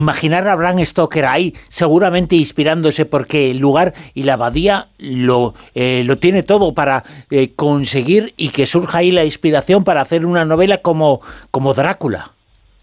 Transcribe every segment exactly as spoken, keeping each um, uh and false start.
imaginar a Bram Stoker ahí, seguramente inspirándose, porque el lugar y la abadía lo, eh, lo tiene todo para eh, conseguir y que surja ahí la inspiración para hacer una novela como, como Drácula.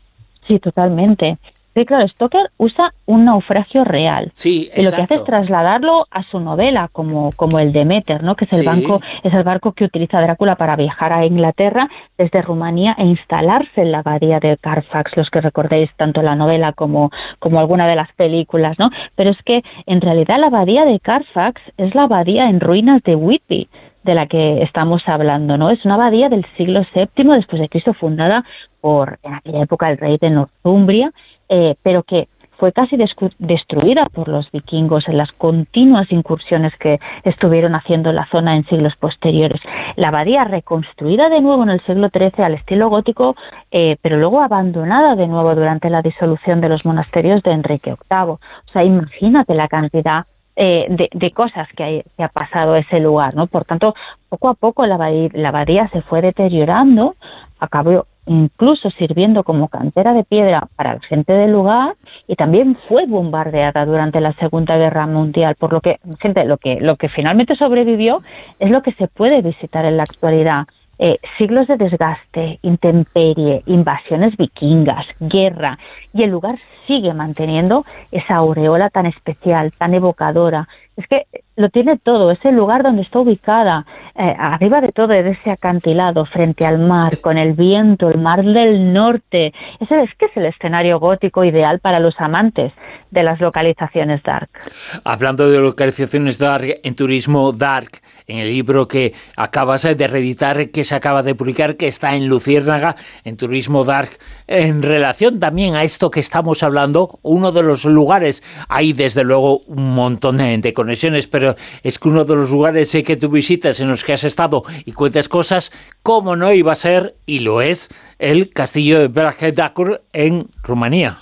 Sí, totalmente. Sí, claro, Stoker usa un naufragio real. Sí, y lo que hace es trasladarlo a su novela, como, como el Demeter, ¿no? Que es el, sí. banco, es el barco que utiliza Drácula para viajar a Inglaterra desde Rumanía e instalarse en la abadía de Carfax, los que recordéis tanto la novela como, como alguna de las películas, ¿no? Pero es que en realidad la abadía de Carfax es la abadía en ruinas de Whitby, de la que estamos hablando, ¿no? Es una abadía del siglo séptimo después de Cristo, fundada por, en aquella época, el rey de Northumbria, eh, pero que fue casi destruida por los vikingos en las continuas incursiones que estuvieron haciendo en la zona en siglos posteriores. La abadía reconstruida de nuevo en el siglo trece al estilo gótico, eh, pero luego abandonada de nuevo durante la disolución de los monasterios de Enrique octavo. O sea, imagínate la cantidad eh, de, de cosas que, hay, que ha pasado ese lugar, ¿no? Por tanto, poco a poco la abadía, la abadía se fue deteriorando, acabó incluso sirviendo como cantera de piedra para la gente del lugar, y también fue bombardeada durante la Segunda Guerra Mundial, por lo que, gente, lo que, lo que finalmente sobrevivió es lo que se puede visitar en la actualidad. Eh, siglos de desgaste, intemperie, invasiones vikingas, guerra, y el lugar sigue manteniendo esa aureola tan especial, tan evocadora. Es que lo tiene todo, es el lugar donde está ubicada, eh, arriba de todo, de ese acantilado, frente al mar, con el viento, el mar del norte. Ese es que es el escenario gótico ideal para los amantes de las localizaciones dark. Hablando de localizaciones dark, en Turismo Dark, en el libro que acabas de reeditar, que se acaba de publicar, que está en Luciérnaga, en Turismo Dark, en relación también a esto que estamos hablando, uno de los lugares, hay desde luego un montón de, de conexiones, pero es que uno de los lugares eh, que tú visitas, en los que has estado y cuentas cosas, cómo no iba a ser, y lo es, el castillo de Brage-Dacur en Rumanía.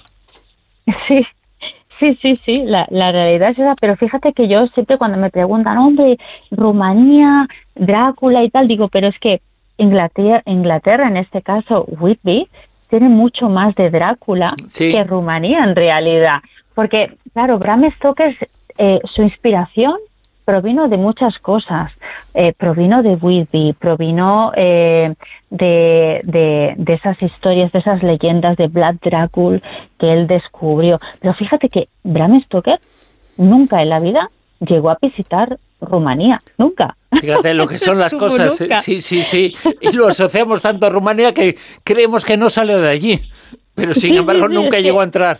Sí. Sí, sí, sí, la, la realidad es esa, pero fíjate que yo siempre cuando me preguntan, hombre, Rumanía, Drácula y tal, digo, pero es que Inglaterra, Inglaterra en este caso, Whitby, tiene mucho más de Drácula sí. que Rumanía en realidad, porque, claro, Bram Stoker, eh, su inspiración provino de muchas cosas, eh, provino de Whitby, provino eh, de, de, de esas historias, de esas leyendas de Vlad Dracul que él descubrió. Pero fíjate que Bram Stoker nunca en la vida llegó a visitar Rumanía, nunca. Fíjate lo que son las cosas, nunca. sí, sí, sí, y lo asociamos tanto a Rumanía que creemos que no sale de allí, pero sin sí, embargo sí, sí, nunca llegó que... a entrar.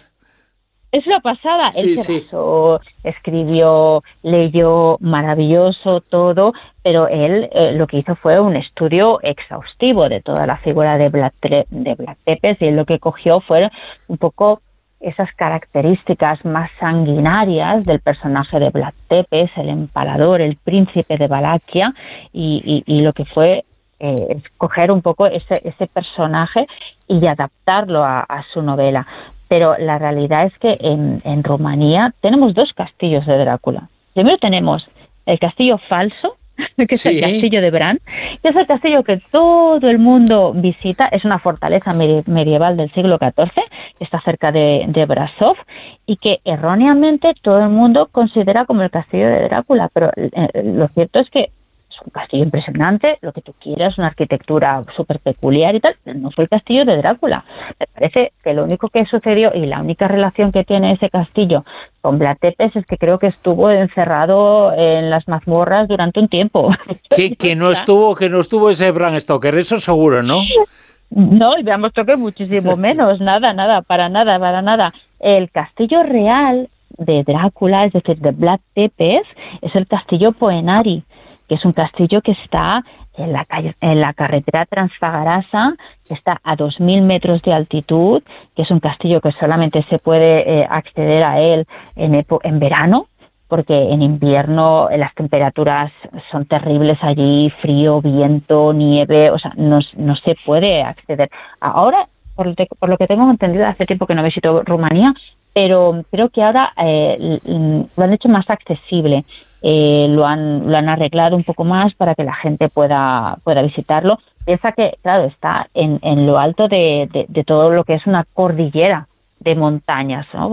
Es una pasada, sí, él se sí. basó, escribió, leyó, maravilloso todo, pero él eh, lo que hizo fue un estudio exhaustivo de toda la figura de Vlad, de Vlad Tepes, y él lo que cogió fue un poco esas características más sanguinarias del personaje de Vlad Tepes, el empalador, el príncipe de Valaquia, y, y, y lo que fue eh, coger un poco ese, ese personaje y adaptarlo a, a su novela. Pero la realidad es que en, en Rumanía tenemos dos castillos de Drácula. Primero tenemos el castillo falso, que sí. es el castillo de Bran, que es el castillo que todo el mundo visita. Es una fortaleza medieval del siglo catorce, que está cerca de, de Brasov, y que erróneamente todo el mundo considera como el castillo de Drácula. Pero eh, lo cierto es que es un castillo impresionante, lo que tú quieras, una arquitectura súper peculiar y tal, pero no fue el castillo de Drácula. Me parece que lo único que sucedió y la única relación que tiene ese castillo con Vlad Tepes es que creo que estuvo encerrado en las mazmorras durante un tiempo. Que, que no estuvo, que no estuvo ese Bram Stoker, eso seguro, ¿no? No, y Bram Stoker muchísimo menos, nada, nada, para nada, para nada. El castillo real de Drácula, es decir, de Vlad Tepes, es el castillo Poenari, que es un castillo que está en la, calle, en la carretera Transfagarasa, que está a dos mil metros de altitud, que es un castillo que solamente se puede eh, acceder a él en, epo, en verano, porque en invierno las temperaturas son terribles allí, frío, viento, nieve, o sea, no, no se puede acceder. Ahora, por lo, que, por lo que tengo entendido, hace tiempo que no visito Rumanía, pero creo que ahora eh, lo han hecho más accesible. Eh, lo han lo han arreglado un poco más para que la gente pueda pueda visitarlo. Piensa que, claro, está en, en lo alto de, de, de todo lo que es una cordillera de montañas, ¿no?